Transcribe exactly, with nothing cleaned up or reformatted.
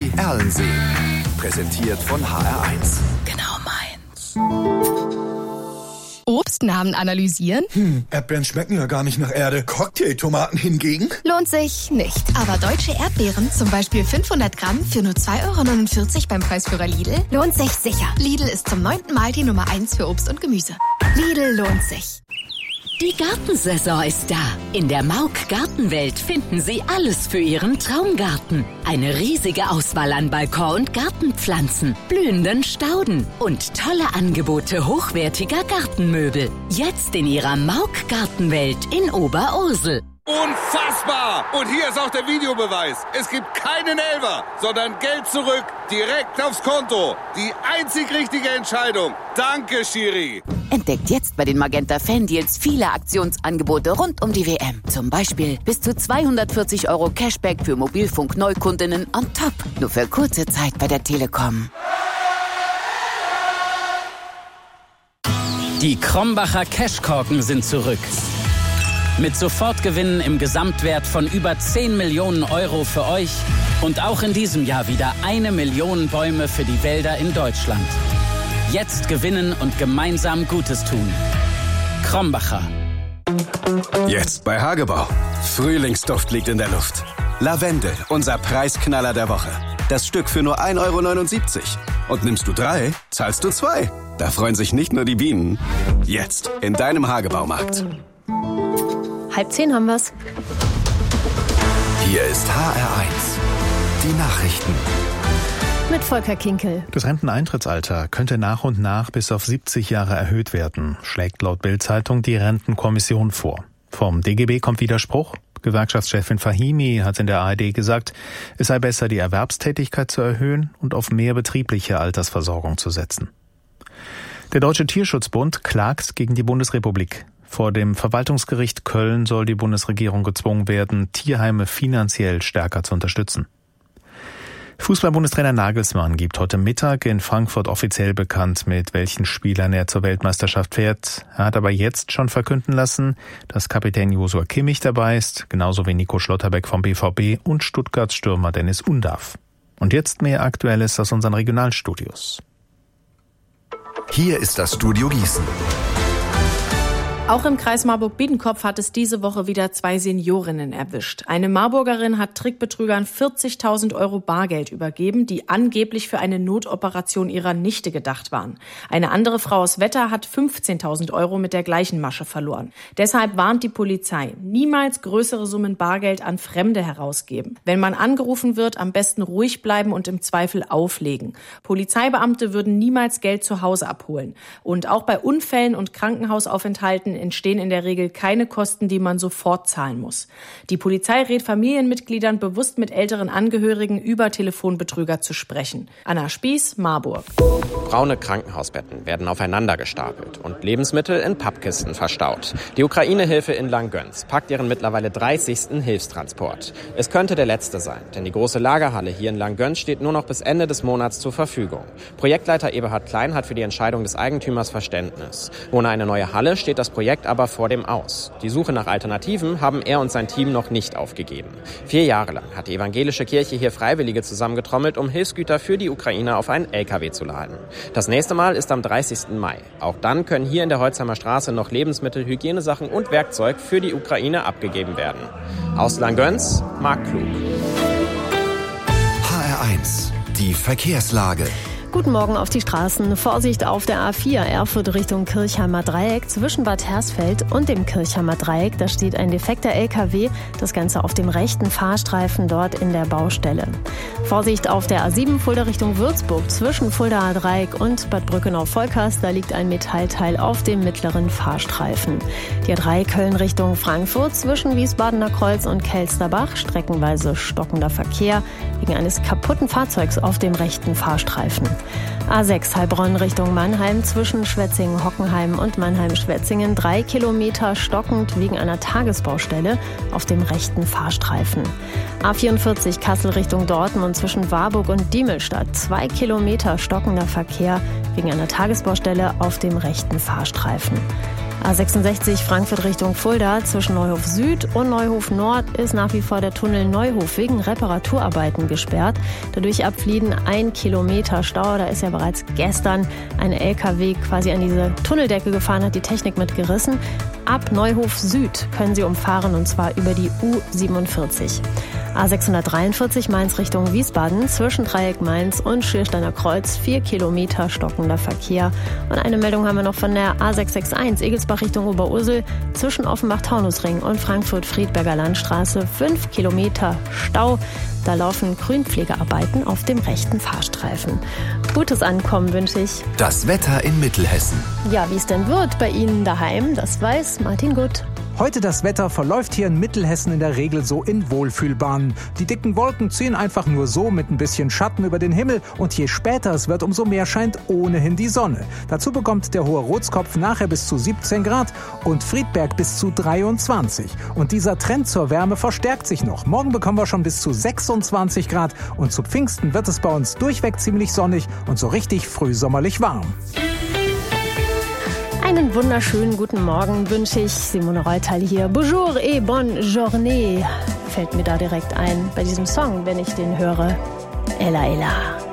Café Erlensee. Präsentiert von H R eins. Genau meins. Obstnamen analysieren? Hm, Erdbeeren schmecken ja gar nicht nach Erde. Cocktailtomaten hingegen? Lohnt sich nicht. Aber deutsche Erdbeeren, zum Beispiel fünfhundert Gramm für nur zwei Euro neunundvierzig beim Preisführer Lidl, lohnt sich sicher. Lidl ist zum neunten Mal die Nummer eins für Obst und Gemüse. Lidl lohnt sich. Die Gartensaison ist da. In der Mauk Gartenwelt finden Sie alles für Ihren Traumgarten. Eine riesige Auswahl an Balkon- und Gartenpflanzen, blühenden Stauden und tolle Angebote hochwertiger Gartenmöbel. Jetzt in Ihrer Mauk Gartenwelt in Oberursel. Unfassbar! Und hier ist auch der Videobeweis. Es gibt keinen Elfer, sondern Geld zurück, direkt aufs Konto. Die einzig richtige Entscheidung. Danke, Schiri. Entdeckt jetzt bei den Magenta Fan-Deals viele Aktionsangebote rund um die W M. Zum Beispiel bis zu zweihundertvierzig Euro Cashback für Mobilfunk-Neukundinnen on top. Nur für kurze Zeit bei der Telekom. Die Krombacher Cashkorken sind zurück. Mit Sofortgewinnen im Gesamtwert von über zehn Millionen Euro für euch und auch in diesem Jahr wieder eine Million Bäume für die Wälder in Deutschland. Jetzt gewinnen und gemeinsam Gutes tun. Krombacher. Jetzt bei Hagebau. Frühlingsduft liegt in der Luft. Lavendel, unser Preisknaller der Woche. Das Stück für nur ein Euro neunundsiebzig. Und nimmst du drei, zahlst du zwei. Da freuen sich nicht nur die Bienen. Jetzt in deinem Hagebaumarkt. Halb zehn haben wir's. Hier ist H R eins. Die Nachrichten. Mit Volker Kinkel. Das Renteneintrittsalter könnte nach und nach bis auf siebzig Jahre erhöht werden, schlägt laut Bild-Zeitung die Rentenkommission vor. Vom D G B kommt Widerspruch. Gewerkschaftschefin Fahimi hat in der A R D gesagt, es sei besser, die Erwerbstätigkeit zu erhöhen und auf mehr betriebliche Altersversorgung zu setzen. Der Deutsche Tierschutzbund klagt gegen die Bundesrepublik. Vor dem Verwaltungsgericht Köln soll die Bundesregierung gezwungen werden, Tierheime finanziell stärker zu unterstützen. Fußball-Bundestrainer Nagelsmann gibt heute Mittag in Frankfurt offiziell bekannt, mit welchen Spielern er zur Weltmeisterschaft fährt. Er hat aber jetzt schon verkünden lassen, dass Kapitän Joshua Kimmich dabei ist, genauso wie Nico Schlotterbeck vom B V B und Stuttgarts Stürmer Dennis Undav. Und jetzt mehr Aktuelles aus unseren Regionalstudios. Hier ist das Studio Gießen. Auch im Kreis Marburg-Biedenkopf hat es diese Woche wieder zwei Seniorinnen erwischt. Eine Marburgerin hat Trickbetrügern vierzigtausend Euro Bargeld übergeben, die angeblich für eine Notoperation ihrer Nichte gedacht waren. Eine andere Frau aus Wetter hat fünfzehntausend Euro mit der gleichen Masche verloren. Deshalb warnt die Polizei, niemals größere Summen Bargeld an Fremde herausgeben. Wenn man angerufen wird, am besten ruhig bleiben und im Zweifel auflegen. Polizeibeamte würden niemals Geld zu Hause abholen. Und auch bei Unfällen und Krankenhausaufenthalten entstehen in der Regel keine Kosten, die man sofort zahlen muss. Die Polizei rät Familienmitgliedern, bewusst mit älteren Angehörigen über Telefonbetrüger zu sprechen. Anna Spieß, Marburg. Braune Krankenhausbetten werden aufeinander gestapelt und Lebensmittel in Pappkisten verstaut. Die Ukraine-Hilfe in Langgöns packt ihren mittlerweile dreißigsten Hilfstransport. Es könnte der letzte sein, denn die große Lagerhalle hier in Langgöns steht nur noch bis Ende des Monats zur Verfügung. Projektleiter Eberhard Klein hat für die Entscheidung des Eigentümers Verständnis. Ohne eine neue Halle steht das Projekt aber vor dem Aus. Die Suche nach Alternativen haben er und sein Team noch nicht aufgegeben. Vier Jahre lang hat die evangelische Kirche hier Freiwillige zusammengetrommelt, um Hilfsgüter für die Ukraine auf einen L K W zu laden. Das nächste Mal ist am dreißigsten Mai. Auch dann können hier in der Holzheimer Straße noch Lebensmittel, Hygienesachen und Werkzeug für die Ukraine abgegeben werden. Aus Langgöns, Marc Klug. H R eins, die Verkehrslage. Guten Morgen auf die Straßen. Vorsicht auf der A vier Erfurt Richtung Kirchheimer Dreieck zwischen Bad Hersfeld und dem Kirchheimer Dreieck. Da steht ein defekter L K W. Das Ganze auf dem rechten Fahrstreifen dort in der Baustelle. Vorsicht auf der A sieben Fulda Richtung Würzburg zwischen Fuldaer Dreieck und Bad Brückenau-Volkers. Da liegt ein Metallteil auf dem mittleren Fahrstreifen. Die A drei Köln Richtung Frankfurt zwischen Wiesbadener Kreuz und Kelsterbach. Streckenweise stockender Verkehr wegen eines kaputten Fahrzeugs auf dem rechten Fahrstreifen. A sechs Heilbronn Richtung Mannheim zwischen Schwetzingen-Hockenheim und Mannheim-Schwetzingen. Drei Kilometer stockend wegen einer Tagesbaustelle auf dem rechten Fahrstreifen. A vierundvierzig Kassel Richtung Dortmund zwischen Warburg und Diemelstadt. Zwei Kilometer stockender Verkehr wegen einer Tagesbaustelle auf dem rechten Fahrstreifen. A sechsundsechzig Frankfurt Richtung Fulda zwischen Neuhof Süd und Neuhof Nord ist nach wie vor der Tunnel Neuhof wegen Reparaturarbeiten gesperrt. Dadurch ab Flieden ein Kilometer Stau. Da ist ja bereits gestern ein L K W quasi an diese Tunneldecke gefahren, hat die Technik mitgerissen. Ab Neuhof Süd können Sie umfahren und zwar über die U siebenundvierzig. A sechshundertdreiundvierzig Mainz Richtung Wiesbaden zwischen Dreieck Mainz und Schiersteiner Kreuz vier Kilometer stockender Verkehr. Und eine Meldung haben wir noch von der A sechshundereinundsechzig Egelsbach Richtung Oberursel zwischen Offenbach-Taunusring und Frankfurt-Friedberger Landstraße fünf Kilometer Stau. Da laufen Grünpflegearbeiten auf dem rechten Fahrstreifen. Gutes Ankommen wünsche ich. Das Wetter in Mittelhessen. Ja, wie es denn wird bei Ihnen daheim, das weiß Martin Gutt. Heute das Wetter verläuft hier in Mittelhessen in der Regel so in Wohlfühlbahnen. Die dicken Wolken ziehen einfach nur so mit ein bisschen Schatten über den Himmel und je später es wird, umso mehr scheint ohnehin die Sonne. Dazu bekommt der hohe Rotskopf nachher bis zu siebzehn Grad und Friedberg bis zu dreiundzwanzig. Und dieser Trend zur Wärme verstärkt sich noch. Morgen bekommen wir schon bis zu sechsundzwanzig Grad und zu Pfingsten wird es bei uns durchweg ziemlich sonnig und so richtig frühsommerlich warm. Einen wunderschönen guten Morgen wünsche ich. Simone Reutal hier. Bonjour et bonne journée fällt mir da direkt ein bei diesem Song, wenn ich den höre. Ella, Ella.